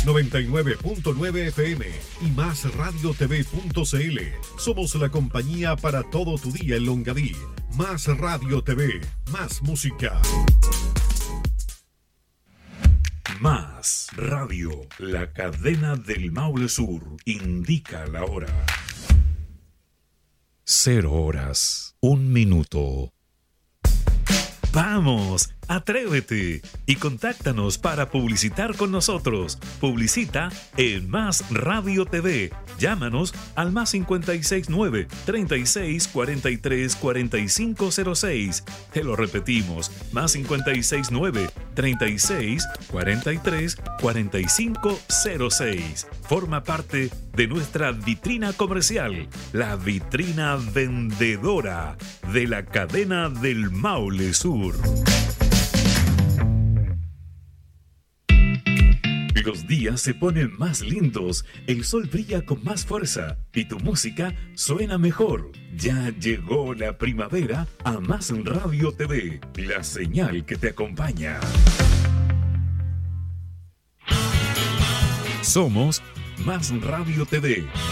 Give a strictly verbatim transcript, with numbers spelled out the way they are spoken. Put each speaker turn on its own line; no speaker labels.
noventa y nueve punto nueve F M y más radio t v punto c l. Somos la compañía para todo tu día en Longaví. Más Radio T V, más música.
Más Radio, la cadena del Maule Sur, indica la hora. Cero horas, un minuto. ¡Vamos! ¡Atrévete! Y contáctanos para publicitar con nosotros. Publicita en Más Radio T V. Llámanos al más cincuenta y seis nueve, treinta y seis, cuarenta y tres, cuarenta y cinco cero seis. Te lo repetimos, más cincuenta y seis nueve, treinta y seis, cuarenta y tres, cuarenta y cinco cero seis. Forma parte de nuestra vitrina comercial, la vitrina vendedora de la cadena del Maule Sur. Los días se ponen más lindos, el sol brilla con más fuerza y tu música suena mejor. Ya llegó la primavera a Más Radio T V, la señal que te acompaña. Somos Más Radio T V.